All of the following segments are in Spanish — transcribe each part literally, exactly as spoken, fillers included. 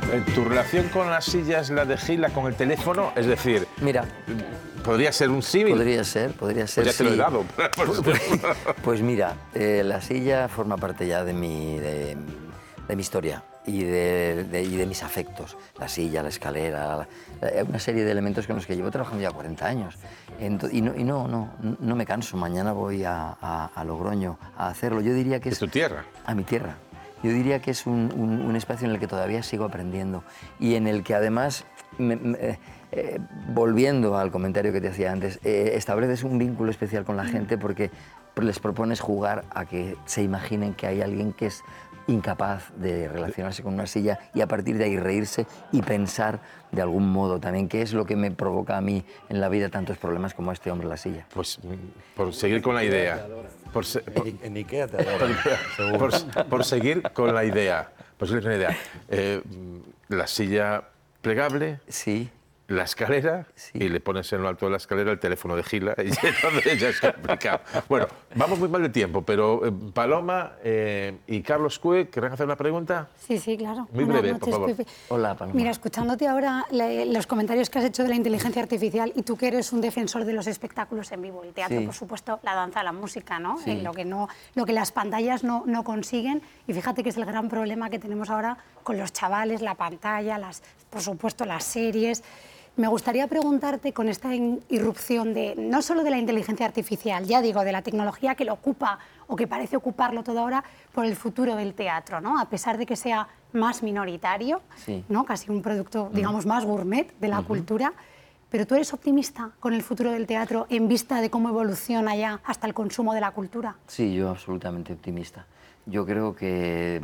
¿Tu relación con la silla es la de Gila con el teléfono? Es decir, mira, ¿podría ser un símil? Podría ser, podría ser. Pues ya te lo he dado. Pues, pues mira, eh, la silla forma parte ya de mi, de, de mi historia y de, de, y de mis afectos. La silla, la escalera, la, una serie de elementos con los que llevo trabajando ya cuarenta años. Ento, y no, y no, no, no me canso. Mañana voy a, a, a Logroño a hacerlo. Yo diría que es... ¿Es tu tierra? A mi tierra. Yo diría que es un, un, un espacio en el que todavía sigo aprendiendo y en el que además, me, me, eh, volviendo al comentario que te hacía antes, eh, estableces un vínculo especial con la gente porque les propones jugar a que se imaginen que hay alguien que es incapaz de relacionarse con una silla y a partir de ahí reírse y pensar de algún modo también, que es lo que me provoca a mí en la vida tantos problemas como a este hombre en la silla. Pues por seguir con la idea. Por, se, por, en Ikea te adora, por, por, por seguir con la idea. Por seguir con la idea. Eh, la silla plegable. Sí. La escalera, sí. Y le pones en lo alto de la escalera el teléfono de Gila y entonces ya es complicado. Bueno, vamos muy mal de tiempo, pero eh, Paloma eh, y Carlos Cue, ¿querrán hacer una pregunta? Sí, sí, claro. Muy Buenas breve, noches, por favor. Pepe. Hola, Paloma. Mira, escuchándote ahora le, los comentarios que has hecho de la inteligencia artificial y tú que eres un defensor de los espectáculos en vivo, el teatro, sí. Por supuesto, la danza, la música, ¿no? Sí. Eh, lo, que no lo que las pantallas no, no consiguen. Y fíjate que es el gran problema que tenemos ahora con los chavales, la pantalla, las, por supuesto, las series. Me gustaría preguntarte, con esta irrupción de, no solo de la inteligencia artificial, ya digo, de la tecnología que lo ocupa o que parece ocuparlo todo ahora, por el futuro del teatro, ¿no? A pesar de que sea más minoritario, sí. ¿no? Casi un producto, digamos, uh-huh. más gourmet de la uh-huh. cultura, pero ¿tú eres optimista con el futuro del teatro en vista de cómo evoluciona ya hasta el consumo de la cultura? Sí, yo absolutamente optimista. Yo creo que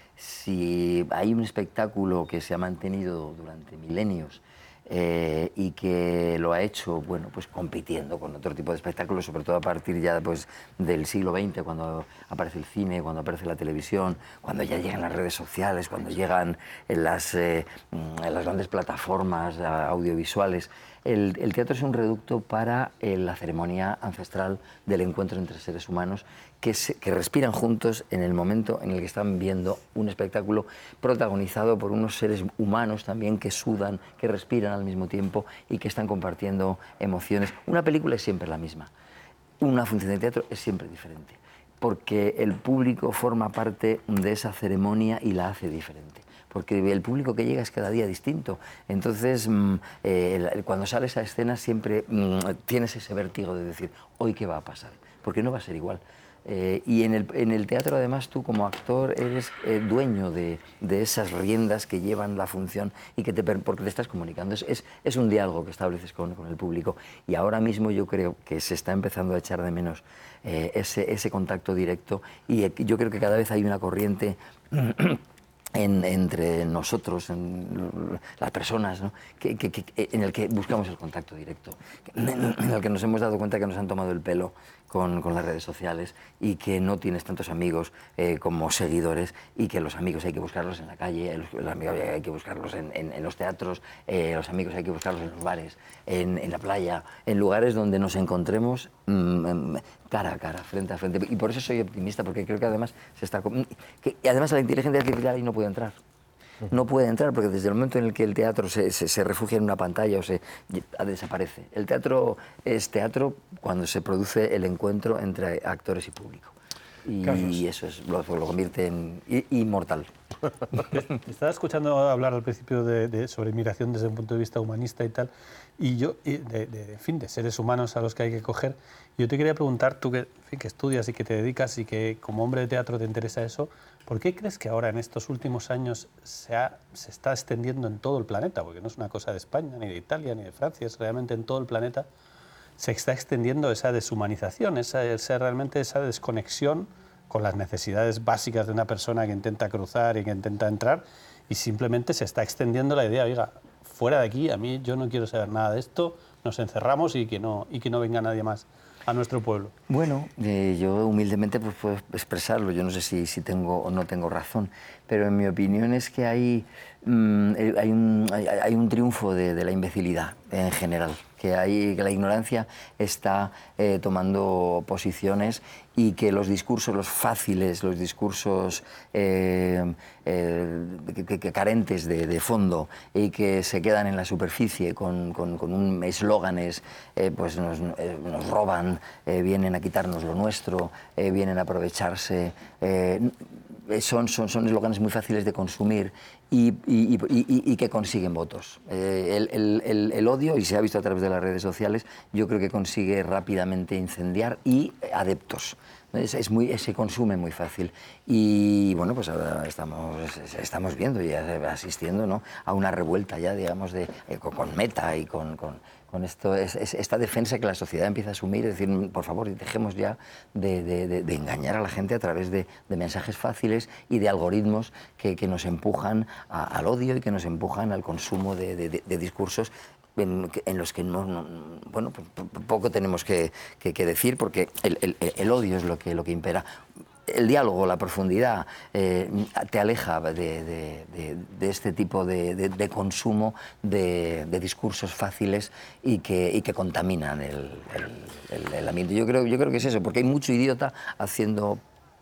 si hay un espectáculo que se ha mantenido durante milenios, Eh, y que lo ha hecho, bueno, pues compitiendo con otro tipo de espectáculos, sobre todo a partir ya pues, del siglo veinte, cuando aparece el cine, cuando aparece la televisión, cuando ya llegan las redes sociales, cuando llegan en las, eh, en las grandes plataformas audiovisuales. El, el teatro es un reducto para eh, la ceremonia ancestral del encuentro entre seres humanos que, se, que respiran juntos en el momento en el que están viendo un espectáculo protagonizado por unos seres humanos también que sudan, que respiran al mismo tiempo y que están compartiendo emociones. Una película es siempre la misma, una función de teatro es siempre diferente, porque el público forma parte de esa ceremonia y la hace diferente. Porque el público que llega es cada día distinto. Entonces, eh, cuando sales a escena siempre mmm, tienes ese vértigo de decir, ¿hoy qué va a pasar? Porque no va a ser igual. Eh, y en el, en el teatro, además, tú como actor eres eh, dueño de, de esas riendas que llevan la función y que te, porque te estás comunicando. Es, es, es un diálogo que estableces con, con el público. Y ahora mismo yo creo que se está empezando a echar de menos eh, ese, ese contacto directo. Y eh, yo creo que cada vez hay una corriente En, entre nosotros, en las personas, ¿no? que, que, que, en el que buscamos el contacto directo, en el que nos hemos dado cuenta que nos han tomado el pelo con, con las redes sociales y que no tienes tantos amigos eh, como seguidores y que los amigos hay que buscarlos en la calle, los, los amigos hay que buscarlos en, en, en los teatros, eh, los amigos hay que buscarlos en los bares, en, en la playa, en lugares donde nos encontremos mmm, cara a cara, frente a frente. Y por eso soy optimista, porque creo que además se está... Que, y además la inteligencia artificial ahí no puede entrar. No puede entrar porque desde el momento en el que el teatro se, se, se refugia en una pantalla o se desaparece. El teatro es teatro cuando se produce el encuentro entre actores y público. Y Carlos. Eso es, lo, lo convierte en inmortal. Estaba escuchando hablar al principio de, de, sobre migración desde un punto de vista humanista y tal, y yo, de, de, en fin, de seres humanos a los que hay que coger. Yo te quería preguntar, tú que, en fin, que estudias y que te dedicas y que como hombre de teatro te interesa eso, ¿por qué crees que ahora en estos últimos años se, ha, se está extendiendo en todo el planeta? Porque no es una cosa de España, ni de Italia, ni de Francia, es realmente en todo el planeta. Se está extendiendo esa deshumanización, esa, esa, realmente esa desconexión con las necesidades básicas de una persona que intenta cruzar y que intenta entrar, y simplemente se está extendiendo la idea, oiga, fuera de aquí, a mí yo no quiero saber nada de esto, nos encerramos y que no, y que no venga nadie más a nuestro pueblo. Bueno, eh, yo humildemente pues, puedo expresarlo, yo no sé si, si tengo o no tengo razón, pero en mi opinión es que hay, mmm, hay, un, hay, hay un triunfo de, de la imbecilidad en general. que, hay, que la ignorancia está eh, tomando posiciones y que los discursos, los fáciles, los discursos eh, eh, que, que carentes de, de fondo y que se quedan en la superficie con, con, con un eslóganes, eh, pues nos, eh, nos roban, eh, vienen a quitarnos lo nuestro, eh, vienen a aprovecharse. Eh, son son son eslóganes muy fáciles de consumir y, y, y, y, y que consiguen votos. Eh, el, el, el, el odio, y se ha visto a través de las redes sociales, yo creo que consigue rápidamente incendiar y adeptos. Es, es muy, se consume muy fácil. Y bueno, pues ahora estamos, estamos viendo y asistiendo, ¿no?, a una revuelta ya, digamos, de, eh, con Meta y con... con con esto, es, es esta defensa que la sociedad empieza a asumir, es decir, por favor, dejemos ya de, de, de, de engañar a la gente a través de, de mensajes fáciles y de algoritmos que, que nos empujan a, al odio y que nos empujan al consumo de, de, de discursos en, en los que no, no, bueno, poco tenemos que, que, que decir, porque el, el, el odio es lo que, lo que impera. El diálogo, la profundidad, eh, te aleja de, de, de, de este tipo de, de, de consumo de, de discursos fáciles y que, y que contaminan el, el, el, el ambiente. Yo creo, yo creo que es eso, porque hay mucho idiota haciendo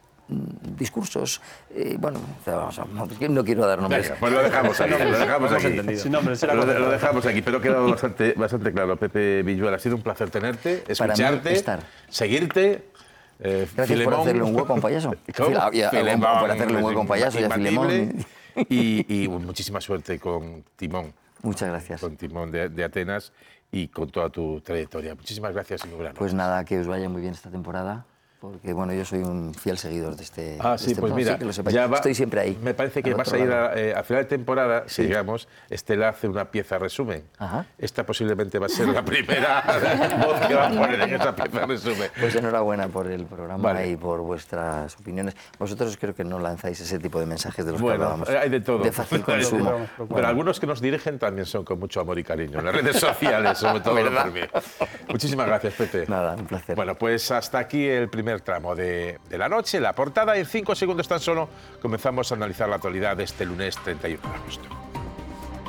discursos, eh, bueno, vamos a, no quiero dar nombres. Venga, pues lo dejamos aquí, lo dejamos aquí. Sin nombres, será lo, lo dejamos aquí, pero ha quedado bastante, bastante claro. Pepe Villuel, ha sido un placer tenerte, escucharte, estar. seguirte. Eh, Gracias Filemón. por hacerle un hueco a un payaso. ¿Cómo? Y a, Filemón, por hacerle un hueco a un payaso y a Filemón. Y, y muchísima suerte con Timón. Muchas gracias. Con Timón de, de Atenas y con toda tu trayectoria. Muchísimas gracias y muy buenas Pues nada, que os vaya muy bien esta temporada. Porque bueno, yo soy un fiel seguidor de este. Ah, sí, de este pues programa, mira, sí, que lo sepáis. ya va, estoy siempre ahí. Me parece que vas a ir a, eh, a final de temporada, Sí. si digamos, Estela hace una pieza resumen. Ajá. Esta posiblemente va a ser la primera voz que va a poner en esta pieza resumen. Pues enhorabuena por el programa Vale. y por vuestras opiniones. Vosotros creo que no lanzáis ese tipo de mensajes de los que Bueno, hablábamos. hay de todo. De fácil Hay de consumo. todo. Pero bueno, algunos que nos dirigen también son con mucho amor y cariño en las redes sociales, sobre todo ¿Verdad? por mí. Muchísimas gracias, Pepe. Nada, un placer. Bueno, pues hasta aquí el primer tramo de, de la noche, la portada. En cinco segundos tan solo comenzamos a analizar la actualidad de este lunes treinta y uno de agosto.